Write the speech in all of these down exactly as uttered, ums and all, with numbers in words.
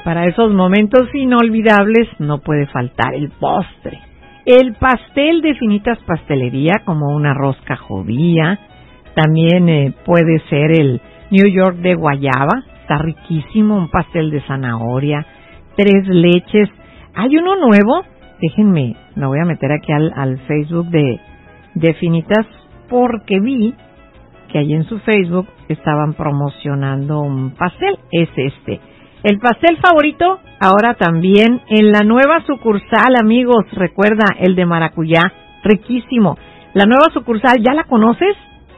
para esos momentos inolvidables no puede faltar el postre. El pastel de Finitas Pastelería, como una rosca judía. También eh, puede ser el New York de guayaba, está riquísimo, un pastel de zanahoria, tres leches. Hay uno nuevo, déjenme, me voy a meter aquí al, al Facebook de, de Finitas, porque vi que allí en su Facebook estaban promocionando un pastel, es este. El pastel favorito, ahora también en la nueva sucursal, amigos, recuerda, el de maracuyá, riquísimo. La nueva sucursal, ¿ya la conoces?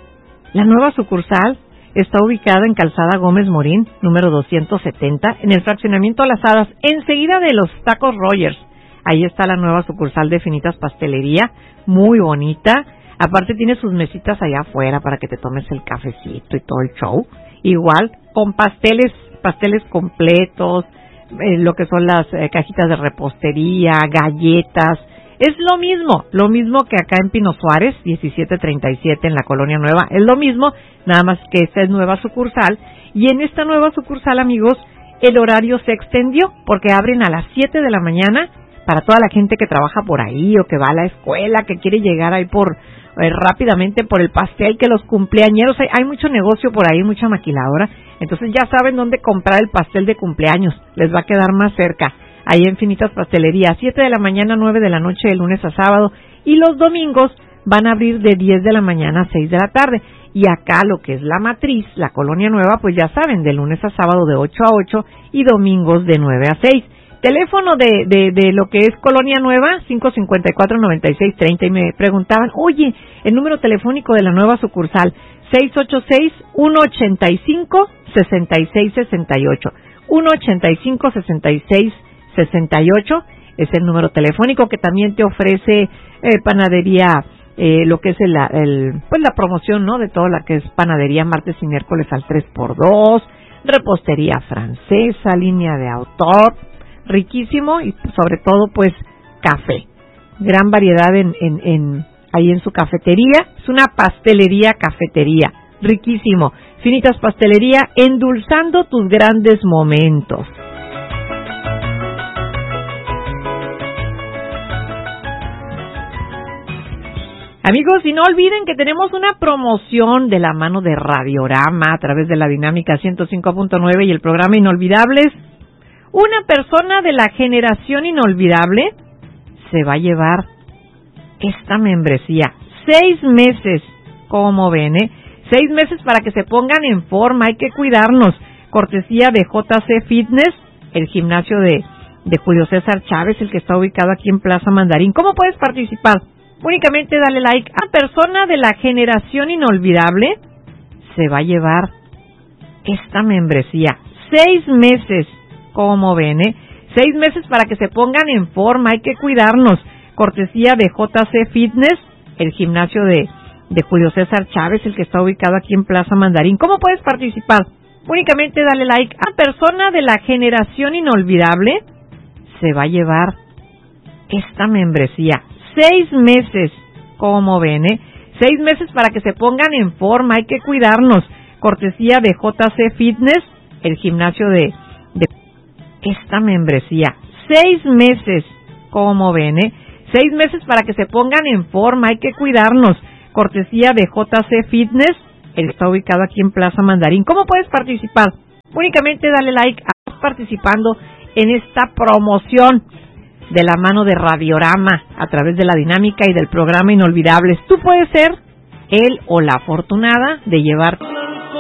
La nueva sucursal está ubicada en Calzada Gómez Morín, número doscientos setenta, en el fraccionamiento Las Hadas, enseguida de los Tacos Rogers. Ahí está la nueva sucursal de Finitas Pastelería, muy bonita. Aparte tiene sus mesitas allá afuera para que te tomes el cafecito y todo el show. Igual, con pasteles, pasteles completos, eh, lo que son las eh, cajitas de repostería, galletas. Es lo mismo, lo mismo que acá en Pino Suárez, diecisiete treinta y siete en la Colonia Nueva. Es lo mismo, nada más que esta es nueva sucursal. Y en esta nueva sucursal, amigos, el horario se extendió porque abren a las siete de la mañana para toda la gente que trabaja por ahí o que va a la escuela, que quiere llegar ahí por eh, rápidamente por el pastel, que los cumpleañeros, hay, hay mucho negocio por ahí, mucha maquiladora. Entonces ya saben dónde comprar el pastel de cumpleaños, les va a quedar más cerca. Ahí en Finitas Pastelería, siete de la mañana, nueve de la noche, de lunes a sábado. Y los domingos van a abrir de diez de la mañana a seis de la tarde. Y acá lo que es la matriz, la Colonia Nueva, pues ya saben, de lunes a sábado de ocho a ocho y domingos de nueve a seis. Teléfono de, de, de lo que es Colonia Nueva, cinco cinco cuatro, nueve seis tres cero. Y me preguntaban, oye, el número telefónico de la nueva sucursal, seis ocho seis, uno ocho cinco, seis seis seis ocho. uno ocho cinco, seis seis sesenta y ocho es el número telefónico, que también te ofrece eh, panadería, eh, lo que es el, el pues la promoción, ¿no?, de toda la que es panadería martes y miércoles al tres por dos, repostería francesa, línea de autor, riquísimo, y sobre todo pues café, gran variedad en, en, en ahí en su cafetería. Es una pastelería cafetería, riquísimo. Finitas Pastelería, endulzando tus grandes momentos. Amigos, y no olviden que tenemos una promoción de la mano de Radiorama a través de la Dinámica ciento cinco punto nueve y el programa Inolvidables. Una persona de la generación inolvidable se va a llevar esta membresía. Seis meses, como ven, ¿eh? Seis meses para que se pongan en forma, hay que cuidarnos. Cortesía de J C Fitness, el gimnasio de, de Julio César Chávez, el que está ubicado aquí en Plaza Mandarín. ¿Cómo puedes participar? Únicamente dale like. A persona de la generación inolvidable se va a llevar esta membresía. Seis meses, como ven, ¿eh? Seis meses para que se pongan en forma, hay que cuidarnos. Cortesía de J C Fitness, el gimnasio de, de Julio César Chávez, el que está ubicado aquí en Plaza Mandarín. ¿Cómo puedes participar? Únicamente dale like. A persona de la generación inolvidable se va a llevar esta membresía. Seis meses, como ven, ¿eh? Seis meses para que se pongan en forma, hay que cuidarnos. Cortesía de J C Fitness, el gimnasio de, de esta membresía. Seis meses, como ven, ¿eh? Seis meses para que se pongan en forma, hay que cuidarnos. Cortesía de J C Fitness, el que está ubicado aquí en Plaza Mandarín. ¿Cómo puedes participar? Únicamente dale like. Estás participando en esta promoción de la mano de Radiorama a través de la Dinámica y del programa Inolvidables. Tú puedes ser el o la afortunada de llevar